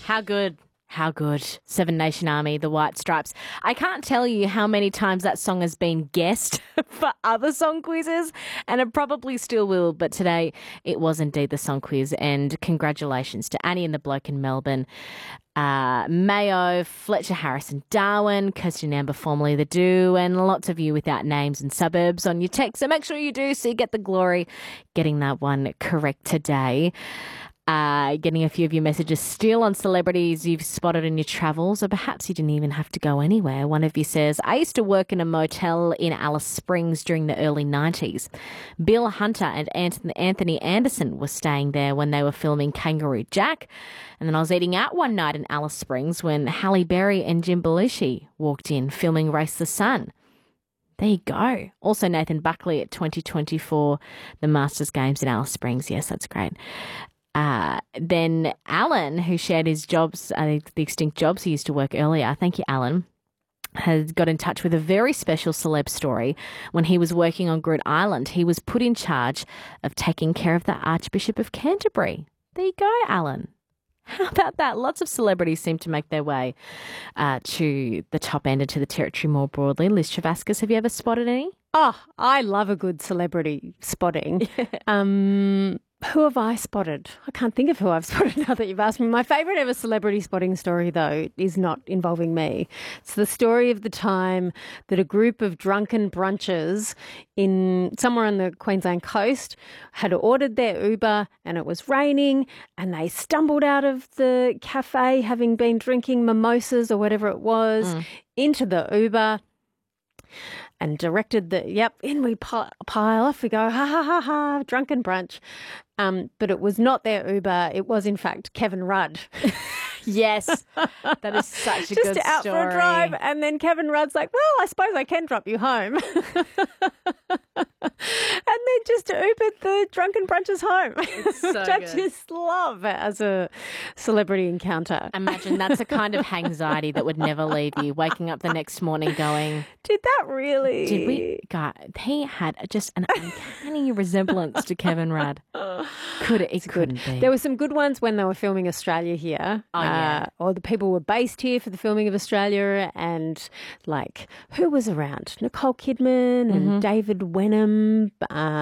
How good. How good. Seven Nation Army, the White Stripes. I can't tell you how many times that song has been guessed for other song quizzes, and it probably still will, but today it was indeed the song quiz, and congratulations to Annie and the Bloke in Melbourne, Mayo, Fletcher Harrison, Darwin, Kirsten Amber, formerly The Do, and lots of you without names and suburbs on your text, so make sure you do so you get the glory getting that one correct today. Getting a few of your messages still on celebrities you've spotted in your travels, or perhaps you didn't even have to go anywhere. One of you says, I used to work in a motel in Alice Springs during the early 90s. Bill Hunter and Anthony Anderson were staying there when they were filming Kangaroo Jack. And then I was eating out one night in Alice Springs when Halle Berry and Jim Belushi walked in filming Race the Sun. There you go. Also Nathan Buckley at 2024, the Masters Games in Alice Springs. Yes, that's great. Then Alan, who shared his jobs, the extinct jobs he used to work earlier. Thank you, Alan. Has got in touch with a very special celeb story. When he was working on Groote Eylandt, he was put in charge of taking care of the Archbishop of Canterbury. There you go, Alan. How about that? Lots of celebrities seem to make their way to the top end and to the territory more broadly. Liz Travascus, have you ever spotted any? Oh, I love a good celebrity spotting. Who have I spotted? I can't think of who I've spotted now that you've asked me. My favourite ever celebrity spotting story, though, is not involving me. It's the story of the time that a group of drunken brunchers in somewhere on the Queensland coast had ordered their Uber and it was raining and they stumbled out of the cafe having been drinking mimosas or whatever it was into the Uber and directed in we pile off, we go, ha, ha, ha, ha, drunken brunch. But it was not their Uber. It was, in fact, Kevin Rudd. Yes, that is such a good story. Just out for a drive. And then Kevin Rudd's like, well, I suppose I can drop you home. And then just Ubered the drunken brunches home. It's so which I good. just love as a celebrity encounter. Imagine that's a kind of anxiety that would never leave you, waking up the next morning going, Did that really? did we? God, he had just an uncanny resemblance to Kevin Rudd. Couldn't be. There were some good ones when they were filming Australia here. Oh, yeah. Or the people were based here for the filming of Australia, and like who was around? Nicole Kidman and David Wenham.